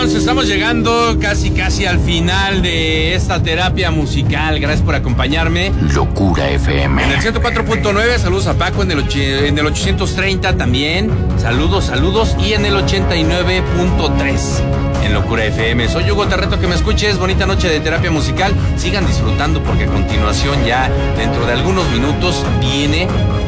entonces estamos llegando casi al final de esta terapia musical. Gracias por acompañarme. Locura FM. En el 104.9, saludos a Paco en el 830 también. Saludos. Y en el 89.3 en Locura FM. Soy Hugo, te reto que me escuches. Bonita noche de terapia musical. Sigan disfrutando porque a continuación, ya dentro de algunos minutos, viene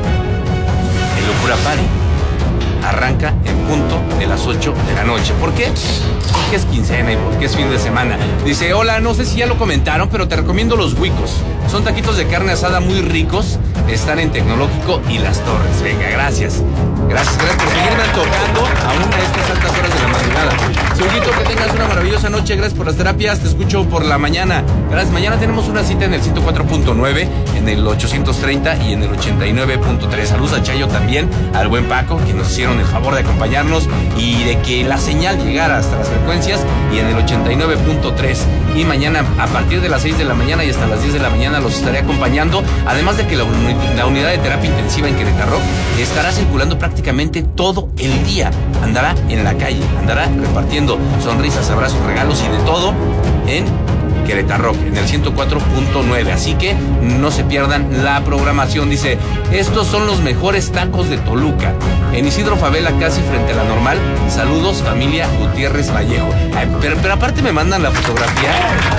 el Locura Party. Arranca en punto de las 8 de la noche. ¿Por qué? Porque es quincena y porque es fin de semana. Dice, hola, no sé si ya lo comentaron, pero te recomiendo los Huicos. Son taquitos de carne asada muy ricos. Están en Tecnológico y Las Torres. Venga, gracias. Gracias por seguirme antojando aún a estas altas horas de la madrugada. Huguito, que tengas una maravillosa noche. Gracias por las terapias. Te escucho por la mañana. Gracias. Mañana tenemos una cita en el 104.9, en el 830 y en el 89.3. Saludos a Chayo también, al buen Paco, que nos hicieron el favor de acompañarnos y de que la señal llegara hasta las frecuencias, y en el 89.3. Y mañana a partir de las 6 de la mañana y hasta las 10 de la mañana los estaré acompañando. Además de que la unidad de terapia intensiva en Querétaro estará circulando prácticamente todo el día. Andará en la calle, andará repartiendo sonrisas, abrazos, regalos y de todo en Querétaro, en el 104.9. Así que no se pierdan la programación. Dice, estos son los mejores tacos de Toluca, en Isidro Favela, casi frente a la Normal. Saludos, familia Gutiérrez Vallejo. Ay, pero aparte me mandan la fotografía.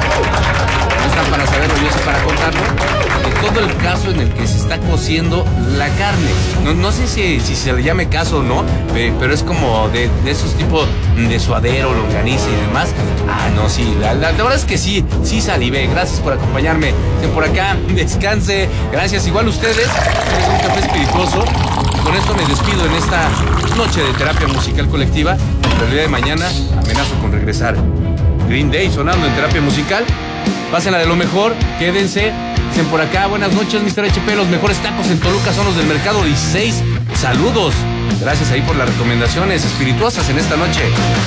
No están para saberlo, yo sé para contarlo, de todo el caso en el que se está cociendo la carne. No sé si se le llame caso o no, pero es como de esos tipos de suadero, longaniza y demás. No, sí, la verdad es que sí salivé. Gracias por acompañarme. Por acá, descanse. Gracias, igual ustedes. Es un café espirituoso. Con esto me despido en esta noche de terapia musical colectiva. En realidad de mañana amenazo con regresar. Green Day sonando en terapia musical. Pásenla de lo mejor, quédense. Dicen por acá, buenas noches, Mr. HP. Los mejores tacos en Toluca son los del Mercado 16. Saludos. Gracias ahí por las recomendaciones espirituosas en esta noche.